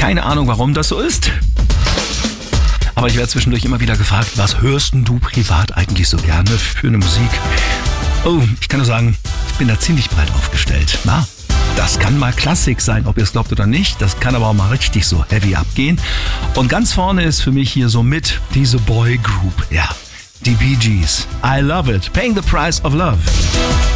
Keine Ahnung, warum das so ist. Aber ich werde zwischendurch immer wieder gefragt, was hörst denn du privat eigentlich so gerne für eine Musik? Oh, ich kann nur sagen, ich bin da ziemlich breit aufgestellt. Na, das kann mal Klassik sein, ob ihr es glaubt oder nicht. Das kann aber auch mal richtig so heavy abgehen. Und ganz vorne ist für mich hier so mit diese Boy Group. Ja, die Bee Gees. I love it. Paying the price of love.